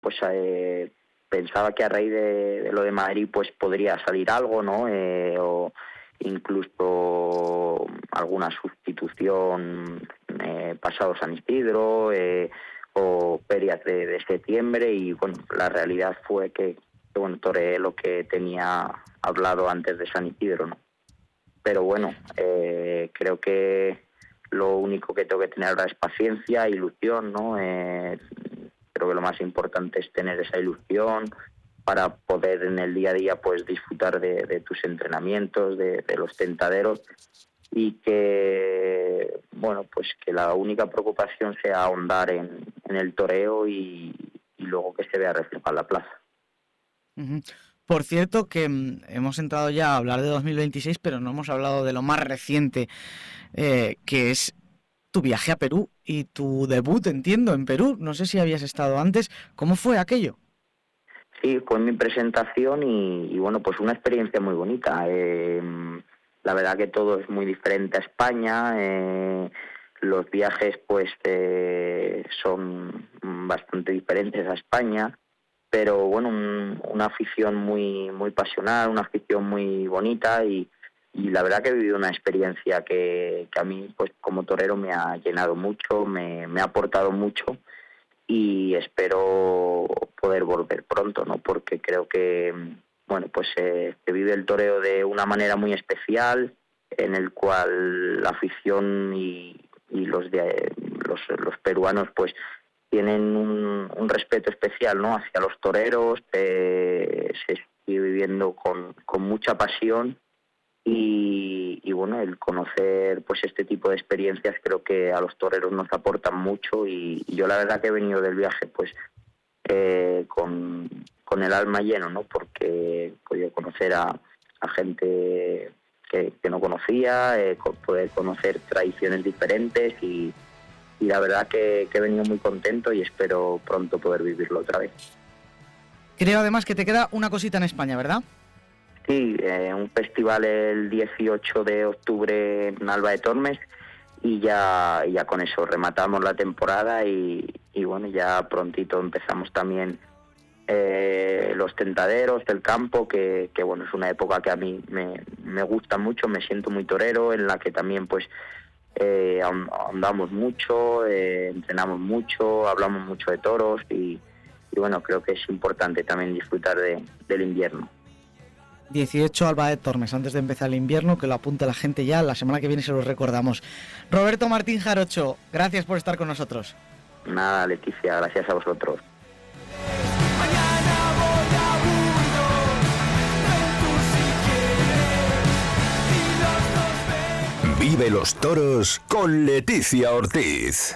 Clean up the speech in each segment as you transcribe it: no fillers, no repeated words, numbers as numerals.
pues pensaba que a raíz de lo de Madrid pues podría salir algo, ¿no? O incluso alguna sustitución pasado San Isidro, o ferias de septiembre, y bueno, la realidad fue que bueno, toreé lo que tenía hablado antes de San Isidro, ¿no? Pero bueno, creo que lo único que tengo que tener ahora es paciencia, ilusión, ¿no? Creo que lo más importante es tener esa ilusión para poder en el día a día pues disfrutar de tus entrenamientos, de los tentaderos, y que bueno, pues que la única preocupación sea ahondar en el toreo y luego que se vea reflejado en la plaza. Uh-huh. Por cierto que hemos entrado ya a hablar de 2026, pero no hemos hablado de lo más reciente, que es tu viaje a Perú y tu debut, entiendo, en Perú. No sé si habías estado antes. ¿Cómo fue aquello? Sí, fue mi presentación y bueno, pues una experiencia muy bonita. La verdad que todo es muy diferente a España. Los viajes pues son bastante diferentes a España, pero bueno, una afición muy pasional, una afición muy bonita, y la verdad que he vivido una experiencia que a mí pues como torero me ha llenado mucho, me ha aportado mucho, y espero poder volver pronto, ¿no? Porque creo que bueno, pues se vive el toreo de una manera muy especial, en el cual la afición y los peruanos pues tienen un respeto especial, ¿no? Hacia los toreros. Se sigue viviendo con mucha pasión, y bueno, el conocer pues este tipo de experiencias creo que a los toreros nos aportan mucho, y yo la verdad que he venido del viaje pues con el alma lleno, ¿no? Porque he podido conocer a gente que no conocía, poder conocer tradiciones diferentes, y la verdad que he venido muy contento y espero pronto poder vivirlo otra vez. Creo además que te queda una cosita en España, ¿verdad? Sí, un festival el 18 de octubre en Alba de Tormes, y ya con eso rematamos la temporada, y bueno, ya prontito empezamos también los tentaderos del campo, que bueno, es una época que a mí me gusta mucho, me siento muy torero, en la que también pues andamos mucho, entrenamos mucho, hablamos mucho de toros, y bueno, creo que es importante también disfrutar del invierno. 18 Alba de Tormes, antes de empezar el invierno, que lo apunte la gente ya, la semana que viene se los recordamos. Roberto Martín Jarocho, gracias por estar con nosotros. Nada, Leticia, gracias a vosotros. Vive los toros con Leticia Ortiz.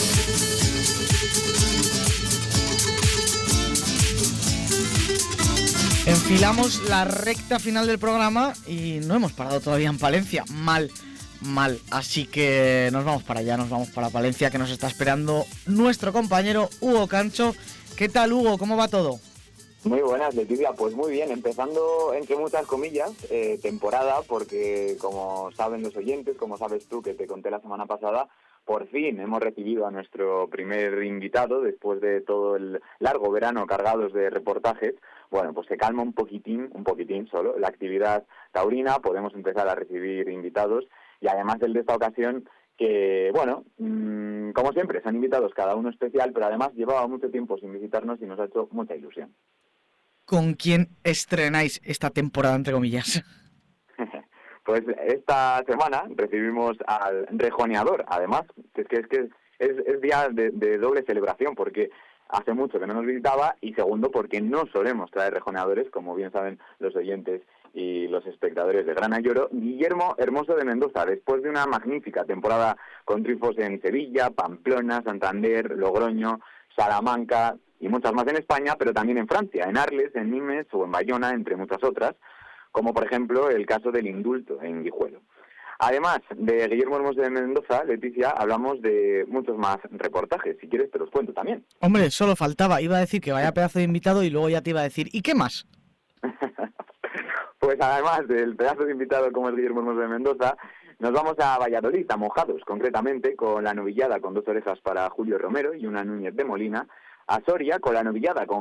Enfilamos la recta final del programa y no hemos parado todavía en Palencia. Mal. Así que nos vamos para allá, nos vamos para Palencia, que nos está esperando nuestro compañero Hugo Cancho. ¿Qué tal, Hugo? ¿Cómo va todo? Muy buenas, Leticia. Pues muy bien, empezando entre muchas comillas, temporada, porque como saben los oyentes, como sabes tú que te conté la semana pasada, por fin hemos recibido a nuestro primer invitado después de todo el largo verano cargados de reportajes. Bueno, pues se calma un poquitín solo la actividad taurina, podemos empezar a recibir invitados, y además el de esta ocasión que, bueno, como siempre, son invitados cada uno especial, pero además llevaba mucho tiempo sin visitarnos y nos ha hecho mucha ilusión. ¿Con quién estrenáis esta temporada, entre comillas? Pues esta semana recibimos al rejoneador. Además, es día de doble celebración, porque hace mucho que no nos visitaba, y segundo, porque no solemos traer rejoneadores, como bien saben los oyentes y los espectadores de Gran Ayoro. Guillermo Hermoso de Mendoza, después de una magnífica temporada con triunfos en Sevilla, Pamplona, Santander, Logroño, Salamanca y muchas más en España, pero también en Francia, en Arles, en Nimes o en Bayona, entre muchas otras, como por ejemplo el caso del indulto en Guijuelo. Además de Guillermo Hermoso de Mendoza, Leticia, hablamos de muchos más reportajes. Si quieres te los cuento también. Hombre, solo faltaba. Iba a decir que vaya pedazo de invitado y luego ya te iba a decir, ¿y qué más? Pues además del pedazo de invitado como es Guillermo Hermoso de Mendoza, nos vamos a Valladolid, a Mojados, concretamente, con la novillada con 2 orejas para Julio Romero y una Núñez de Molina, a Soria con la novillada con